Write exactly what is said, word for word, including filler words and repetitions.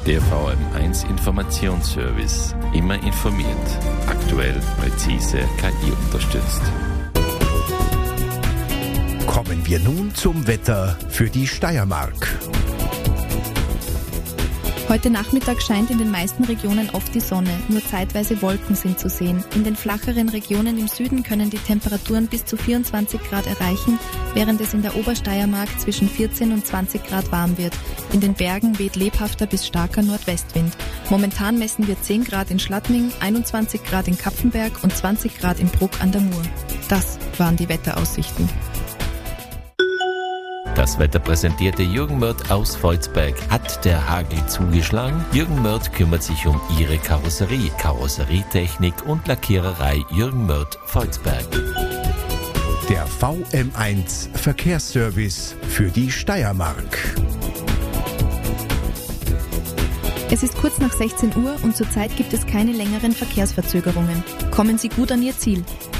Der V M eins Informationsservice. Immer informiert. Aktuell, präzise, K I unterstützt. Kommen wir nun zum Wetter für die Steiermark. Heute Nachmittag scheint in den meisten Regionen oft die Sonne, nur zeitweise Wolken sind zu sehen. In den flacheren Regionen im Süden können die Temperaturen bis zu vierundzwanzig Grad erreichen, während es in der Obersteiermark zwischen vierzehn und zwanzig Grad warm wird. In den Bergen weht lebhafter bis starker Nordwestwind. Momentan messen wir zehn Grad in Schladming, einundzwanzig Grad in Kapfenberg und zwanzig Grad in Bruck an der Mur. Das waren die Wetteraussichten. Das Wetter präsentierte Jürgen Mörth aus Volzberg. Hat der Hagel zugeschlagen? Jürgen Mörth kümmert sich um Ihre Karosserie. Karosserietechnik und Lackiererei Jürgen Mörth, Volzberg. Der V M eins Verkehrsservice für die Steiermark. Es ist kurz nach sechzehn Uhr und zurzeit gibt es keine längeren Verkehrsverzögerungen. Kommen Sie gut an Ihr Ziel.